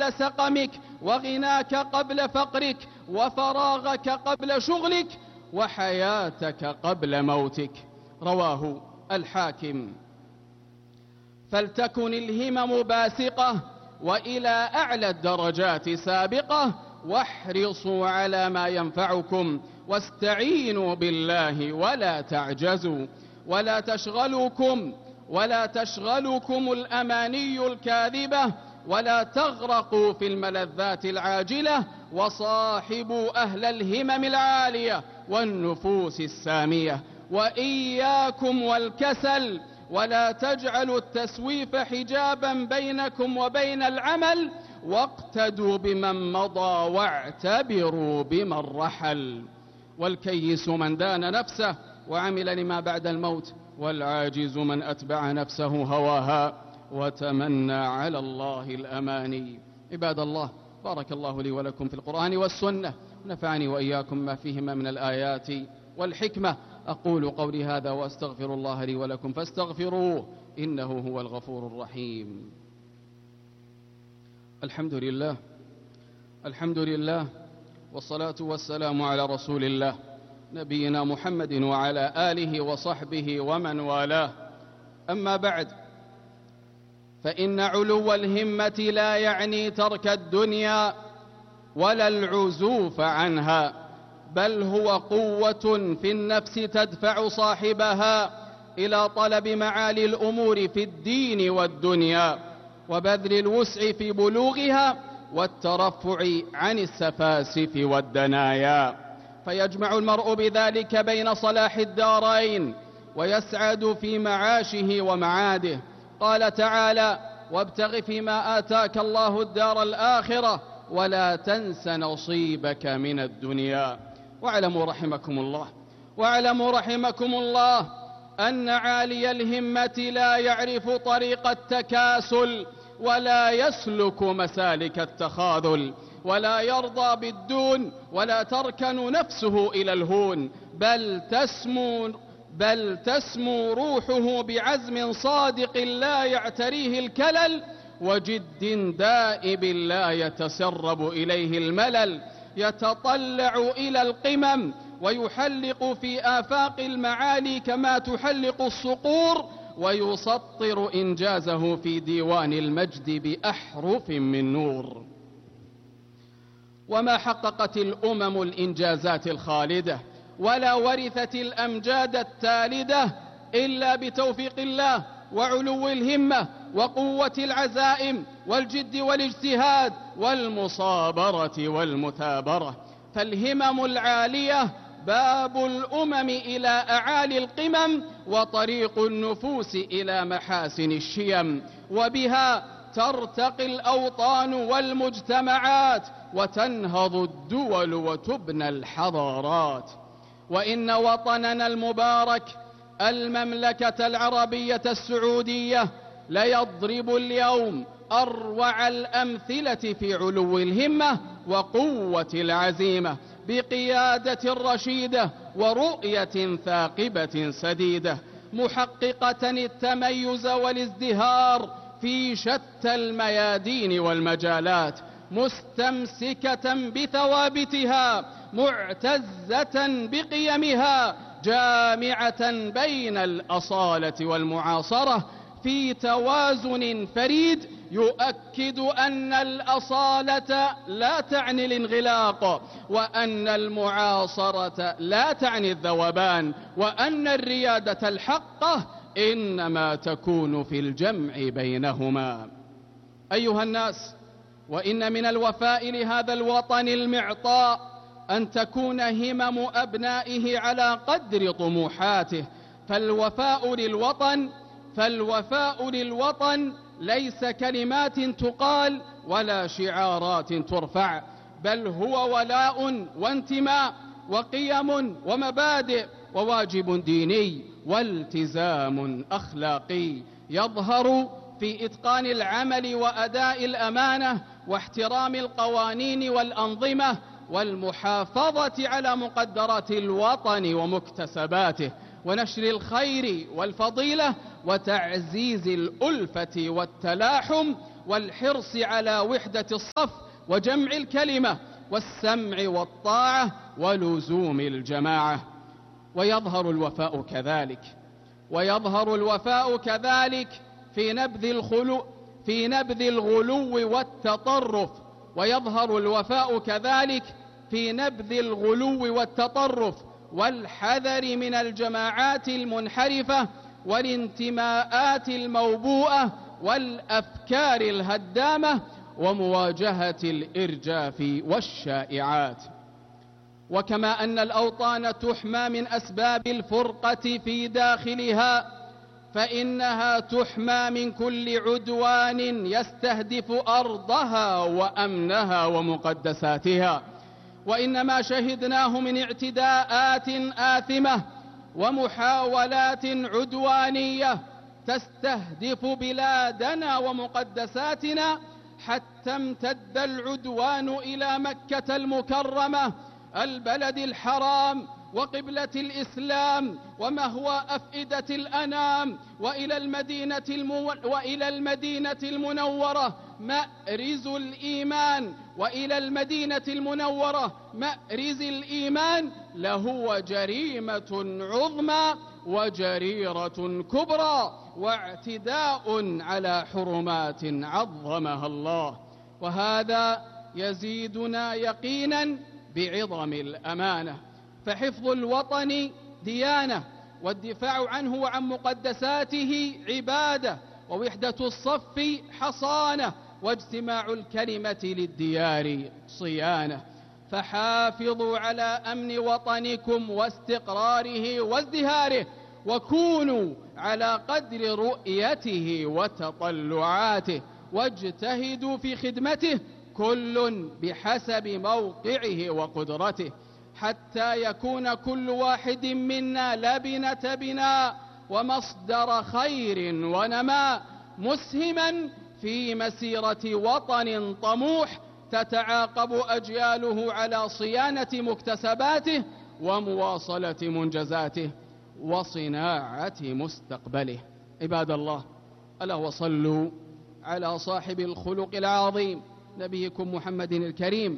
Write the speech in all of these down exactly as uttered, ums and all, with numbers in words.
بعد سقمك، وغناك قبل فقرك، وفراغك قبل شغلك، وحياتك قبل موتك. رواه الحاكم. فلتكن الهمم باسقة وإلى أعلى الدرجات سابقة، واحرصوا على ما ينفعكم، واستعينوا بالله ولا تعجزوا، ولا تشغلكم ولا تشغلكم الأماني الكاذبة، ولا تغرقوا في الملذات العاجلة، وصاحبوا أهل الهمم العالية والنفوس السامية. وإياكم والكسل، ولا تجعلوا التسويف حجابا بينكم وبين العمل، واقتدوا بمن مضى واعتبروا بمن رحل. والكيس من دان نفسه وعمل لما بعد الموت، والعاجز من أتبع نفسه هواها وتمنى على الله الأماني. عباد الله، بارك الله لي ولكم في القرآن والسنة، ونفعني وإياكم ما فيهما من الآيات والحكمة. أقول قولي هذا وأستغفر الله لي ولكم فاستغفروه إنه هو الغفور الرحيم. الحمد لله الحمد لله والصلاة والسلام على رسول الله نبينا محمد وعلى آله وصحبه ومن والاه. أما بعد، فإن علو الهمة لا يعني ترك الدنيا ولا العزوف عنها، بل هو قوة في النفس تدفع صاحبها إلى طلب معالي الأمور في الدين والدنيا، وبذل الوسع في بلوغها، والترفع عن السفاسف والدنايا، فيجمع المرء بذلك بين صلاح الدارين، ويسعد في معاشه ومعاده. قال تعالى: وابتغ فيما آتاك الله الدار الآخرة ولا تنس نصيبك من الدنيا. واعلموا رحمكم الله واعلموا رحمكم الله أن عالي الهمة لا يعرف طريق التكاسل، ولا يسلك مسالك التخاذل، ولا يرضى بالدون، ولا تركن نفسه إلى الهون، بل تسمو بل تسمو روحه بعزم صادق لا يعتريه الكلل، وجد دائب لا يتسرب إليه الملل، يتطلع إلى القمم ويحلق في آفاق المعالي كما تحلق الصقور، ويسطر إنجازه في ديوان المجد بأحرف من نور. وما حققت الأمم الإنجازات الخالدة، ولا ورثت الأمجاد التالدة إلا بتوفيق الله وعلو الهمة وقوة العزائم والجد والاجتهاد والمصابرة والمثابرة. فالهمم العالية باب الأمم إلى أعالي القمم، وطريق النفوس إلى محاسن الشيم، وبها ترتقي الأوطان والمجتمعات، وتنهض الدول وتبنى الحضارات. وإن وطننا المبارك المملكة العربية السعودية ليضرب اليوم أروع الأمثلة في علو الهمة وقوة العزيمة، بقيادة رشيدة ورؤية ثاقبة سديدة، محققة التميز والازدهار في شتى الميادين والمجالات، مستمسكة بثوابتها، معتزة بقيمها، جامعة بين الأصالة والمعاصرة في توازن فريد يؤكد أن الأصالة لا تعني الانغلاق، وأن المعاصرة لا تعني الذوبان، وأن الريادة الحقة إنما تكون في الجمع بينهما. أيها الناس، وإن من الوفاء لهذا الوطن المعطاء أن تكون همم أبنائه على قدر طموحاته، فالوفاء للوطن فالوفاء للوطن ليس كلمات تقال ولا شعارات ترفع، بل هو ولاء وانتماء وقيم ومبادئ وواجب ديني والتزام أخلاقي، يظهر في إتقان العمل وأداء الأمانة واحترام القوانين والأنظمة والمحافظة على مقدرات الوطن ومكتسباته، ونشر الخير والفضيلة، وتعزيز الألفة والتلاحم، والحرص على وحدة الصف وجمع الكلمة والسمع والطاعة ولزوم الجماعة. ويظهر الوفاء كذلك ويظهر الوفاء كذلك في نبذ الخلو في نبذ الغلو والتطرف ويظهر الوفاء كذلك في نبذ الغلو والتطرف والحذر من الجماعات المنحرفة والانتماءات الموبوءة والأفكار الهدامة ومواجهة الإرجاف والشائعات. وكما أن الأوطان تحمى من أسباب الفرقة في داخلها، فإنها تحمى من كل عدوان يستهدف أرضها وأمنها ومقدساتها. وإنما شهدناه من اعتداءات آثمة ومحاولات عدوانية تستهدف بلادنا ومقدساتنا، حتى امتد العدوان إلى مكة المكرمة البلد الحرام وقبلة الإسلام ومهوى أفئدة الأنام، وإلى المدينة, المو... وإلى المدينة المنورة مأرز الإيمان وإلى المدينة المنورة مأرز الإيمان لهو جريمة عظمى وجريرة كبرى واعتداء على حرمات عظمها الله. وهذا يزيدنا يقينا بعظم الأمانة، فحفظ الوطن ديانة، والدفاع عنه وعن مقدساته عبادة، ووحدة الصف حصانة، واجتماع الكلمة للديار صيانة. فحافظوا على أمن وطنكم واستقراره وازدهاره، وكونوا على قدر رؤيته وتطلعاته، واجتهدوا في خدمته كل بحسب موقعه وقدرته، حتى يكون كل واحد منا لبنة بناء ومصدر خير ونماء، مسهما في مسيرة وطن طموح تتعاقب أجياله على صيانة مكتسباته ومواصلة منجزاته وصناعة مستقبله. عباد الله، ألا وصلوا على صاحب الخلق العظيم نبيكم محمد الكريم،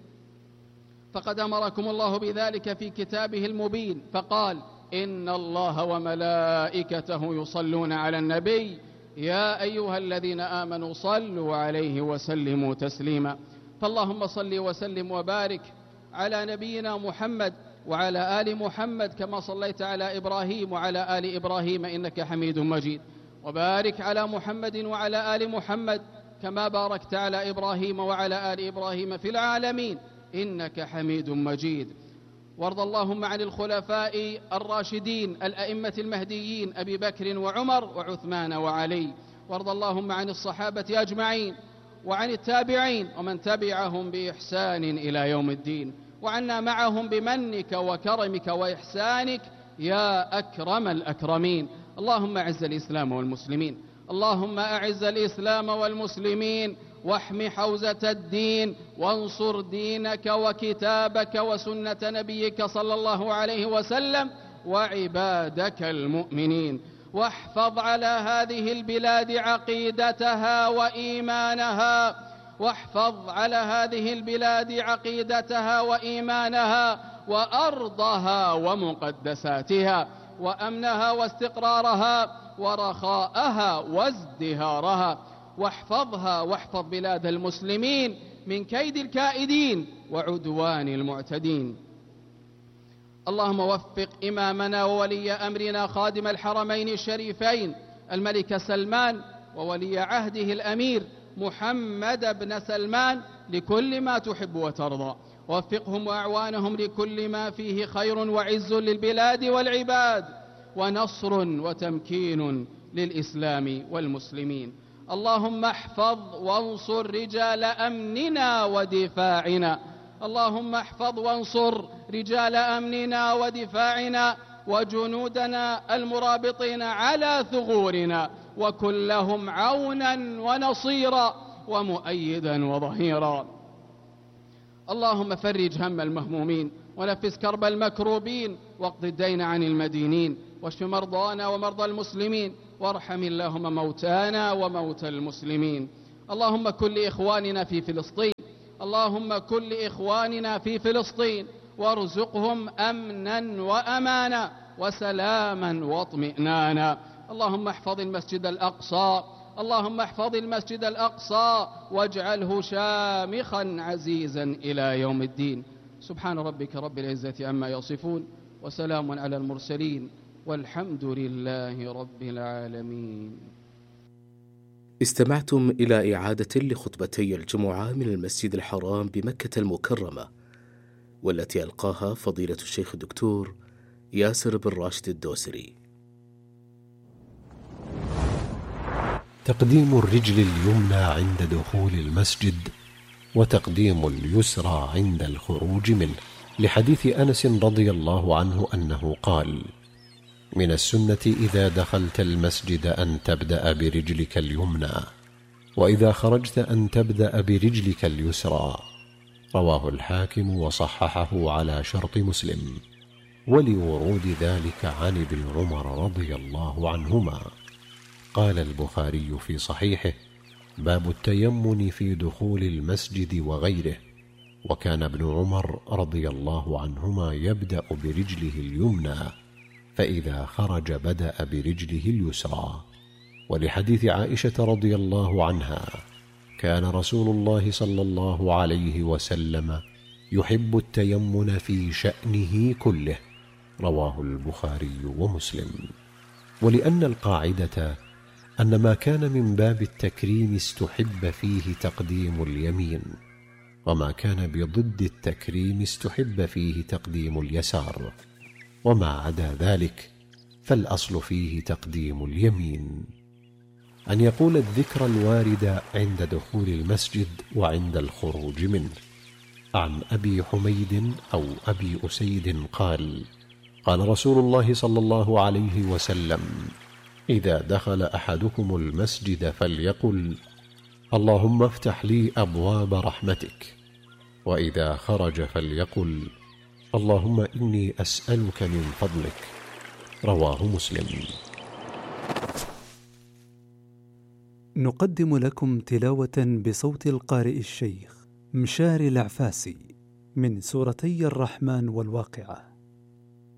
فقد أمركم الله بذلك في كتابه المبين، فقال: إن الله وملائكته يصلون على النبي يا أيها الذين آمنوا صلوا عليه وسلموا تسليما. فاللهم صل وسلم وبارك على نبينا محمد وعلى آل محمد كما صليت على إبراهيم وعلى آل إبراهيم إنك حميد مجيد، وبارك على محمد وعلى آل محمد كما باركت على إبراهيم وعلى آل إبراهيم في العالمين إنك حميد مجيد. وارض اللهم عن الخلفاء الراشدين الأئمة المهديين أبي بكر وعمر وعثمان وعلي، وارض اللهم عن الصحابة أجمعين وعن التابعين ومن تبعهم بإحسان إلى يوم الدين، وعنا معهم بمنك وكرمك وإحسانك يا أكرم الأكرمين. اللهم أعز الإسلام والمسلمين، اللهم أعز الإسلام والمسلمين، واحم حوزة الدين، وانصر دينك وكتابك وسنة نبيك صلى الله عليه وسلم وعبادك المؤمنين، واحفظ على هذه البلاد عقيدتها وإيمانها واحفظ على هذه البلاد عقيدتها وإيمانها وأرضها ومقدساتها وأمنها واستقرارها ورخاءها وازدهارها، واحفظها واحفظ بلاد المسلمين من كيد الكائدين وعدوان المعتدين. اللهم وفق إمامنا وولي أمرنا خادم الحرمين الشريفين الملك سلمان وولي عهده الأمير محمد بن سلمان لكل ما تحب وترضى، ووفقهم وأعوانهم لكل ما فيه خير وعز للبلاد والعباد ونصر وتمكين للإسلام والمسلمين. اللهم احفظ وانصر رجال أمننا ودفاعنا اللهم احفظ وانصر رجال أمننا ودفاعنا وجنودنا المرابطين على ثغورنا، وكن لهم عونا ونصيرا ومؤيدا وظهيرا. اللهم فرج هم المهمومين ونفس كرب المكروبين واقض الدين عن المدينين، واشف مرضانا ومرضى المسلمين، وارحم اللهم موتانا وموتى المسلمين. اللهم كن لإخواننا في فلسطين، اللهم كن لإخواننا في فلسطين وارزقهم أمنا وأمانا وسلاما واطمئنانا. اللهم احفظ المسجد الأقصى، اللهم احفظ المسجد الأقصى واجعله شامخا عزيزا إلى يوم الدين. سبحان ربك رب العزة عما يصفون، وسلام على المرسلين، والحمد لله رب العالمين. استمعتم إلى إعادة لخطبتي الجمعة من المسجد الحرام بمكة المكرمة، والتي ألقاها فضيلة الشيخ الدكتور ياسر بن راشد الدوسري. تقديم الرجل اليمنى عند دخول المسجد، وتقديم اليسرى عند الخروج منه، لحديث أنس رضي الله عنه أنه قال: من السنة إذا دخلت المسجد أن تبدأ برجلك اليمنى، وإذا خرجت أن تبدأ برجلك اليسرى. رواه الحاكم وصححه على شرط مسلم، ولورود ذلك عن ابن عمر رضي الله عنهما. قال البخاري في صحيحه: باب التيمن في دخول المسجد وغيره. وكان ابن عمر رضي الله عنهما يبدأ برجله اليمنى، فإذا خرج بدأ برجله اليسرى. ولحديث عائشة رضي الله عنها: كان رسول الله صلى الله عليه وسلم يحب التيمن في شأنه كله. رواه البخاري ومسلم. ولأن القاعدة أن ما كان من باب التكريم استحب فيه تقديم اليمين، وما كان بضد التكريم استحب فيه تقديم اليسار، وما عدا ذلك فالأصل فيه تقديم اليمين. أن يقول الذكر الوارد عند دخول المسجد وعند الخروج منه. عن أبي حميد أو أبي أسيد قال: قال رسول الله صلى الله عليه وسلم: إذا دخل أحدكم المسجد فليقل: اللهم افتح لي أبواب رحمتك. وإذا خرج فليقل: اللهم إني أسألك من فضلك. رواه مسلم. نقدم لكم تلاوة بصوت القارئ الشيخ مشاري العفاسي من سورتي الرحمن والواقعة.